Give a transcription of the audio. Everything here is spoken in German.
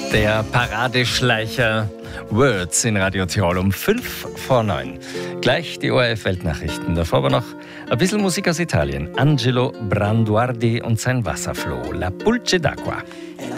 Der Paradeschleicher Words in Radio Tirol um 5:05. Gleich die ORF-Weltnachrichten. Davor aber noch ein bisschen Musik aus Italien. Angelo Branduardi und sein Wasserfloh, La Pulce d'acqua.